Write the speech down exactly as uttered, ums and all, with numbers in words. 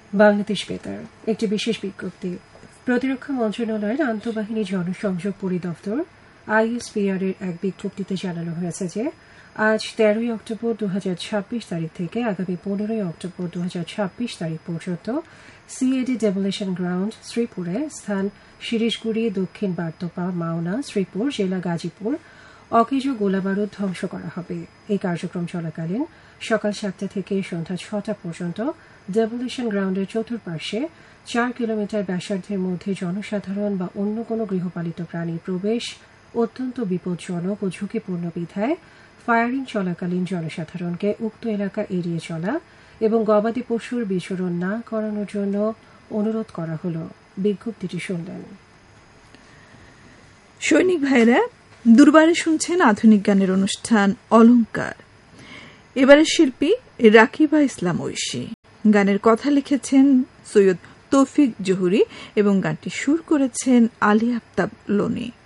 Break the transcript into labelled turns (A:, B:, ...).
A: বাংলাদেশ বেতার একটি বিশেষ বিজ্ঞপ্তি। প্রতিরক্ষা মন্ত্রণালয়ের আন্তঃবাহিনী জনসংযোগ পরিদপ্তর আইএসপিআর এর এক বিজ্ঞপ্তিতে জানানো হয়েছে যে আজ তেরোই অক্টোবর দু হাজার ছাব্বিশ তারিখ থেকে আগামী পনেরোই অক্টোবর দু হাজার ছাব্বিশ তারিখ পর্যন্ত সিএডি ডেমোলিশন গ্রাউন্ড শ্রীপুরে, স্থান শিরিশগুড়ি, দক্ষিণ বার্তপা, মাওনা, শ্রীপুর, জেলা গাজীপুর, অকেজ গোলাবারুদ ধ্বংস করা হবে। এই কার্যক্রম চলাকালীন সকাল সাতটা থেকে সন্ধ্যা ছটা পর্যন্ত ডেমোলিশন গ্রাউন্ডের চতুর্পার্শ্বে চার কিলোমিটার ব্যাসার্ধের মধ্যে জনসাধারণ বা অন্য কোনো গৃহপালিত প্রাণীর প্রবেশ অত্যন্ত বিপজ্জনক ও ঝুঁকিপূর্ণ বিধায় ফায়ারিং চলাকালীন জনসাধারণকে উক্ত এলাকা এড়িয়ে চলা এবং গবাদি পশুর বিচরণ না করানোর জন্য অনুরোধ করা হল। বিজ্ঞপ্তিটি শুনলেন।
B: সৈনিক ভাইরা, দুর্বারে শুনছেন আধুনিক গানের অনুষ্ঠান অলংকার। এবারের শিল্পী রাকিবা ইসলাম ঐশী। গানের কথা লিখেছেন সৈয়দ তৌফিক জহুরি এবং গানটি সুর করেছেন আলী আফতাব লোনি।